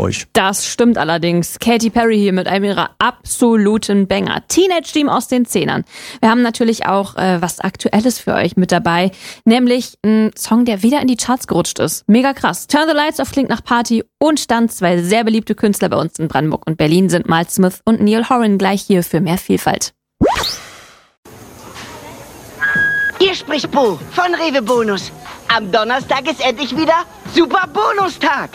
euch. Das stimmt allerdings. Katy Perry hier mit einem ihrer absoluten Banger. Teenage Dream aus den 10ern. Wir haben natürlich auch was Aktuelles für euch mit dabei, nämlich ein Song, der wieder in die Charts gerutscht ist. Mega krass. Turn the Lights Off klingt nach Party und dann 2 sehr beliebte Künstler bei uns in Brandenburg und Berlin sind Miles Smith und Neil Horan gleich hier für mehr Vielfalt. Hier spricht Bo von Rewe Bonus. Am Donnerstag ist endlich wieder Super Bonustag.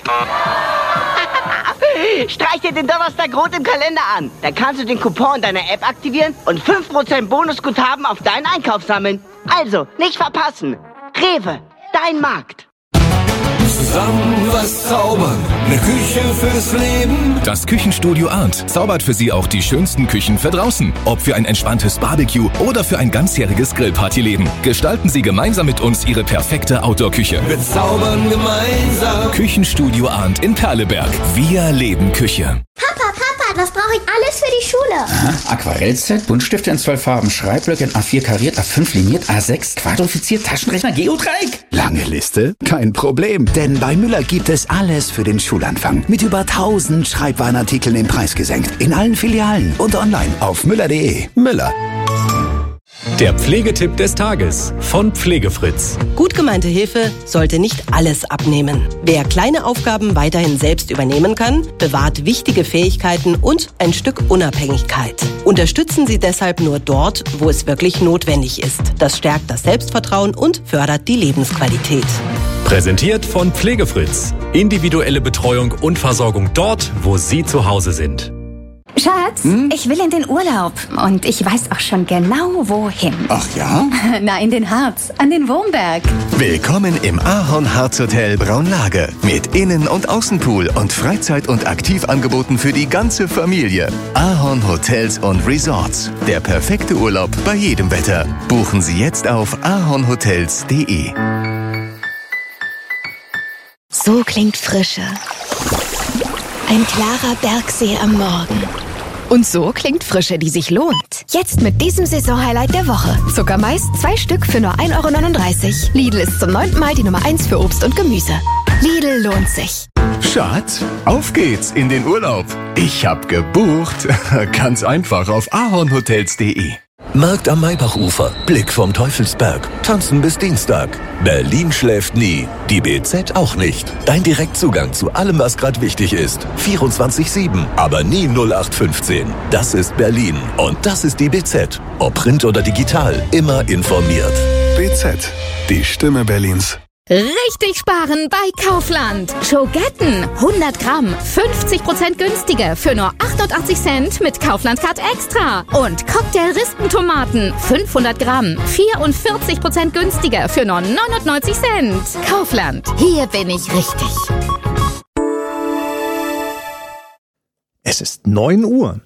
Streich dir den Donnerstag rot im Kalender an. Dann kannst du den Coupon in deiner App aktivieren und 5% Bonusguthaben auf deinen Einkauf sammeln. Also, nicht verpassen. Rewe, dein Markt. Zusammen was zaubern, eine Küche fürs Leben. Das Küchenstudio Arndt zaubert für Sie auch die schönsten Küchen für draußen. Ob für ein entspanntes Barbecue oder für ein ganzjähriges Grillpartyleben. Gestalten Sie gemeinsam mit uns Ihre perfekte Outdoor-Küche. Wir zaubern gemeinsam. Küchenstudio Arndt in Perleberg. Wir leben Küche. Papa, was brauche ich alles für die Schule? Aha, Aquarellset, Buntstifte in 12 Farben, Schreibblöcke in A4 kariert, A5 liniert, A6 quadrifiziert, Taschenrechner, Geodreieck. Lange Liste? Kein Problem, denn bei Müller gibt es alles für den Schulanfang. Mit über 1000 Schreibwarenartikeln im Preis gesenkt. In allen Filialen und online auf müller.de. Müller. Der Pflegetipp des Tages von Pflegefritz. Gut gemeinte Hilfe sollte nicht alles abnehmen. Wer kleine Aufgaben weiterhin selbst übernehmen kann, bewahrt wichtige Fähigkeiten und ein Stück Unabhängigkeit. Unterstützen Sie deshalb nur dort, wo es wirklich notwendig ist. Das stärkt das Selbstvertrauen und fördert die Lebensqualität. Präsentiert von Pflegefritz. Individuelle Betreuung und Versorgung dort, wo Sie zu Hause sind. Schatz, ich will in den Urlaub und ich weiß auch schon genau, wohin. Ach ja? Na, in den Harz, an den Wurmberg. Willkommen im Ahorn Harz Hotel Braunlage. Mit Innen- und Außenpool und Freizeit- und Aktivangeboten für die ganze Familie. Ahorn Hotels und Resorts. Der perfekte Urlaub bei jedem Wetter. Buchen Sie jetzt auf ahornhotels.de. So klingt Frische. Ein klarer Bergsee am Morgen. Und so klingt Frische, die sich lohnt. Jetzt mit diesem Saisonhighlight der Woche. Zuckermais 2 Stück für nur 1,39 €. Lidl ist zum 9. Mal die Nummer 1 für Obst und Gemüse. Lidl lohnt sich. Schatz, auf geht's in den Urlaub. Ich hab gebucht. Ganz einfach auf ahornhotels.de. Markt am Maybachufer, Blick vom Teufelsberg, tanzen bis Dienstag. Berlin schläft nie, die BZ auch nicht. Dein Direktzugang zu allem, was gerade wichtig ist. 24/7, aber nie 0815. Das ist Berlin und das ist die BZ. Ob Print oder digital, immer informiert. BZ, die Stimme Berlins. Richtig sparen bei Kaufland. Schogetten 100 Gramm, 50% günstiger für nur 88 Cent mit Kaufland Card Extra. Und Cocktail-Rispentomaten 500 Gramm, 44% günstiger für nur 99 Cent. Kaufland, hier bin ich richtig. Es ist 9 Uhr.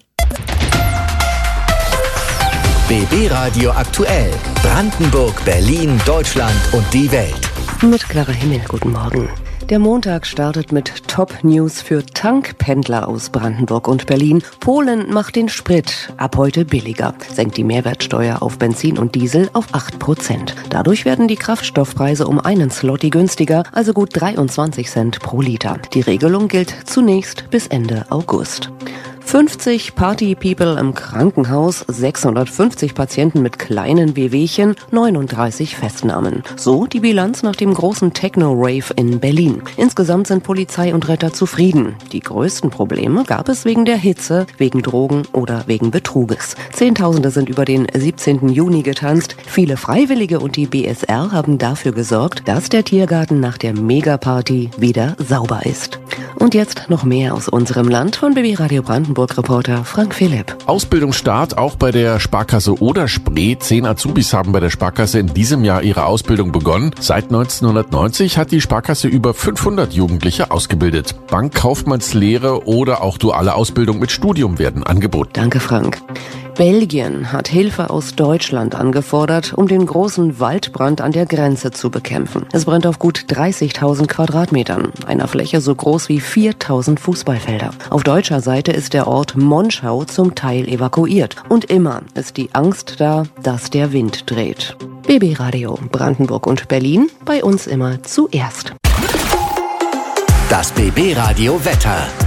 BB Radio aktuell. Brandenburg, Berlin, Deutschland und die Welt. Mit Clara Himmel, guten Morgen. Der Montag startet mit Top-News für Tankpendler aus Brandenburg und Berlin. Polen macht den Sprit ab heute billiger, senkt die Mehrwertsteuer auf Benzin und Diesel auf 8%. Dadurch werden die Kraftstoffpreise um einen Zloty günstiger, also gut 23 Cent pro Liter. Die Regelung gilt zunächst bis Ende August. 50 Party-People im Krankenhaus, 650 Patienten mit kleinen Wehwehchen, 39 Festnahmen. So die Bilanz nach dem großen Techno-Rave in Berlin. Insgesamt sind Polizei und Retter zufrieden. Die größten Probleme gab es wegen der Hitze, wegen Drogen oder wegen Betruges. Zehntausende sind über den 17. Juni getanzt. Viele Freiwillige und die BSR haben dafür gesorgt, dass der Tiergarten nach der Megaparty wieder sauber ist. Und jetzt noch mehr aus unserem Land von BB Radio Brandenburg-Reporter Frank Philipp. Ausbildungsstart auch bei der Sparkasse Oder-Spree. 10 Azubis haben bei der Sparkasse in diesem Jahr ihre Ausbildung begonnen. Seit 1990 hat die Sparkasse über 500 Jugendliche ausgebildet. Bankkaufmannslehre oder auch duale Ausbildung mit Studium werden angeboten. Danke, Frank. Belgien hat Hilfe aus Deutschland angefordert, um den großen Waldbrand an der Grenze zu bekämpfen. Es brennt auf gut 30.000 Quadratmetern, einer Fläche so groß wie 4.000 Fußballfelder. Auf deutscher Seite ist der Ort Monschau zum Teil evakuiert. Und immer ist die Angst da, dass der Wind dreht. BB Radio Brandenburg und Berlin, bei uns immer zuerst. Das BB Radio Wetter.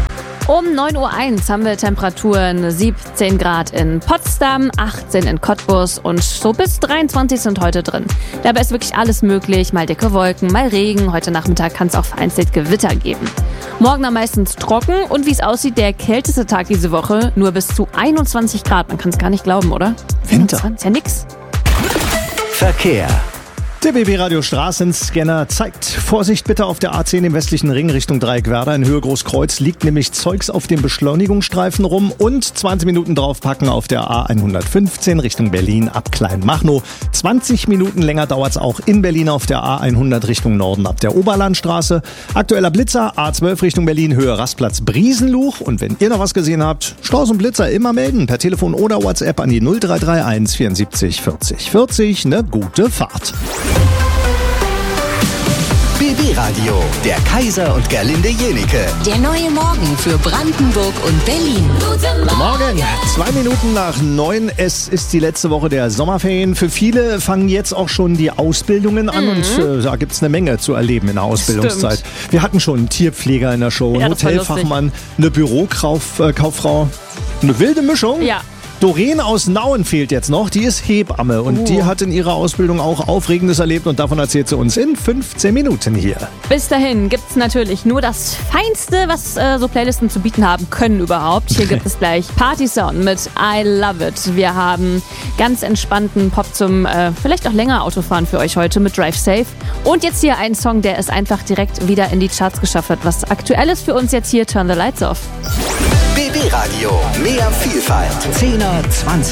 Um 9.01 Uhr haben wir Temperaturen 17 Grad in Potsdam, 18 in Cottbus und so bis 23 sind heute drin. Dabei ist wirklich alles möglich, mal dicke Wolken, mal Regen. Heute Nachmittag kann es auch vereinzelt Gewitter geben. Morgen dann meistens trocken und wie es aussieht, der kälteste Tag diese Woche, nur bis zu 21 Grad. Man kann es gar nicht glauben, oder? Winter. 21, ist ja nix. Verkehr. Der BB-Radio Straßenscanner zeigt Vorsicht bitte auf der A10 im westlichen Ring Richtung Dreieckwerder. In Höhe Großkreuz liegt nämlich Zeugs auf dem Beschleunigungsstreifen rum und 20 Minuten draufpacken auf der A115 Richtung Berlin ab Kleinmachnow. 20 Minuten länger dauert's auch in Berlin auf der A100 Richtung Norden ab der Oberlandstraße. Aktueller Blitzer A12 Richtung Berlin, Höhe Rastplatz Briesenluch. Und wenn ihr noch was gesehen habt, Staus und Blitzer immer melden per Telefon oder WhatsApp an die 0331 74 40 40. Eine gute Fahrt. BB Radio, der Kaiser und Gerlinde Jenike. Der neue Morgen für Brandenburg und Berlin. Guten Morgen, 2 Minuten nach 9. Es ist die letzte Woche der Sommerferien. Für viele fangen jetzt auch schon die Ausbildungen an und da gibt's eine Menge zu erleben in der Ausbildungszeit. Stimmt. Wir hatten schon einen Tierpfleger in der Show, einen Hotelfachmann, eine Bürokauffrau. Eine wilde Mischung. Ja. Doreen aus Nauen fehlt jetzt noch, die ist Hebamme und die hat in ihrer Ausbildung auch Aufregendes erlebt und davon erzählt sie uns in 15 Minuten hier. Bis dahin gibt's natürlich nur das Feinste, was so Playlisten zu bieten haben können überhaupt. Hier gibt es gleich Party Sound mit I Love It. Wir haben ganz entspannten Pop zum vielleicht auch länger Autofahren für euch heute mit Drive Safe. Und jetzt hier ein Song, der es einfach direkt wieder in die Charts geschafft hat. Was Aktuelles für uns jetzt hier, Turn the Lights Off. BB Radio, mehr Vielfalt. 10er, 20